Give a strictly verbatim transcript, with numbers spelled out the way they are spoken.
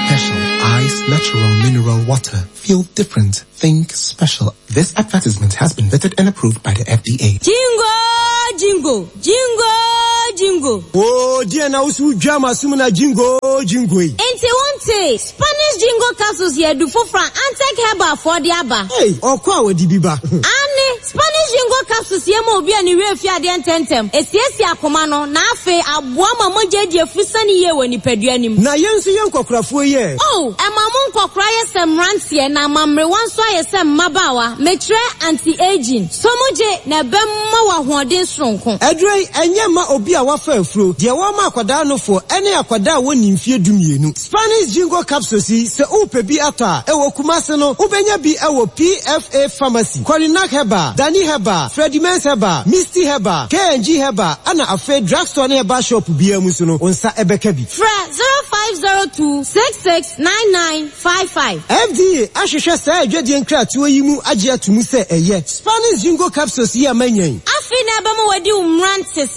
Special. Ice, natural mineral water. Feel different. Think special. This advertisement has been vetted and approved by the F D A. Jingo! Jingo! Jingo! Jingo! Oh, dear, now so drama sumuna jingo jingo. Ente wonte Spanish jingo capsules here do for Frank Antec Herbal for the Abba. Hey, okwa we di biba. Ane Spanish jingo capsules here mo obi ani we afia de ntentem. Esiesi akoma no na afe aboa mama jeje afusani ye woni padua nim. Na yenso yen kokrafo ye. Oh, e mamu nkokra ye sem rantie na mamre wanso ye sem mabawa. Metre anti-aging. Somoje na bemma wa hoden sonko. Edrei enye ma obi a wafa afro. De wa ma akwada no fo ene akwada woni mfie dumienu. Spanish jingo capsules se upe bi ata e wo kumase no ubenya bi e wo P F A pharmacy. Qualinac Herbal, Dani Herbal, Freddy Mens Herbal, Misty Herbal, K and G Herbal, ana afa drugstore na herbal shop bia mu so no onsa ebeka bi. Fra zero five zero two six six nine nine five five. F D A ahwehwe sa adwade nkratoa yi mu age atumu se eye. Spanish jingo capsules yi amanyan. Afi na ba mo wadi umrante